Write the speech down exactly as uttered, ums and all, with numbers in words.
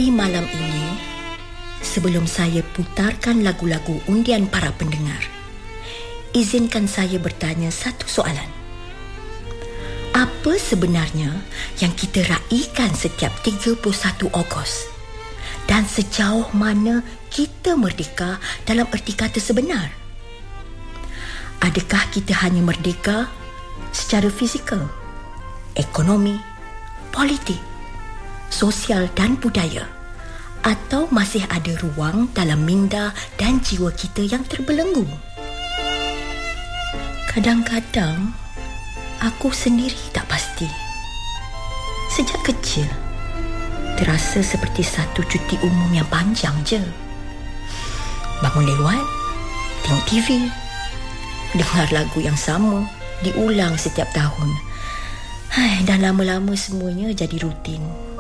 Tapi malam ini, sebelum saya putarkan lagu-lagu undian para pendengar, izinkan saya bertanya satu soalan. Apa sebenarnya yang kita raikan setiap tiga puluh satu Ogos? Dan sejauh mana kita merdeka dalam erti kata sebenar? Adakah kita hanya merdeka secara fizikal, ekonomi, politik, sosial dan budaya, atau masih ada ruang dalam minda dan jiwa kita yang terbelenggu? Kadang-kadang aku sendiri tak pasti. Sejak kecil terasa seperti satu cuti umum yang panjang je. Bangun lewat, tengok T V, dengar lagu yang sama diulang setiap tahun. Hai, dan lama-lama semuanya jadi rutin.